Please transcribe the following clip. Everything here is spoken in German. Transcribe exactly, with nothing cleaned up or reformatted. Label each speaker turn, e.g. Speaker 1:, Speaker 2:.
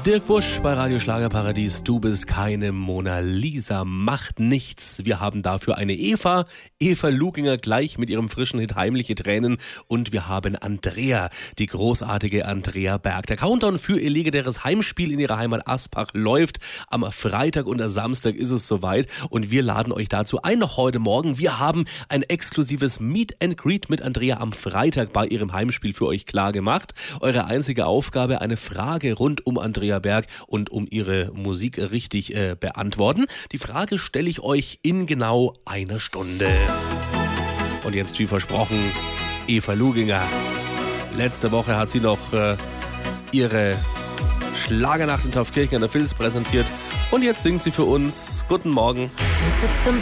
Speaker 1: Dirk Busch bei Radio Schlagerparadies. Du bist keine Mona Lisa, macht nichts. Wir haben dafür eine Eva, Eva Luginger gleich mit ihrem frischen Hit Heimliche Tränen. Und wir haben Andrea, die großartige Andrea Berg. Der Countdown für ihr legendäres Heimspiel in ihrer Heimat Aspach läuft. Am Freitag und am Samstag ist es soweit. Und wir laden euch dazu ein noch heute Morgen. Wir haben ein exklusives Meet and Greet mit Andrea am Freitag bei ihrem Heimspiel für euch klar gemacht. Eure einzige Aufgabe, eine Frage rund um Andrea Berg und um ihre Musik richtig äh, beantworten. Die Frage stelle ich euch in genau einer Stunde. Und jetzt, wie versprochen, Eva Luginger. Letzte Woche hat sie noch äh, ihre Schlagernacht in Taufkirchen an der Vils präsentiert. Und jetzt singt sie für uns. Guten Morgen.
Speaker 2: Du sitzt im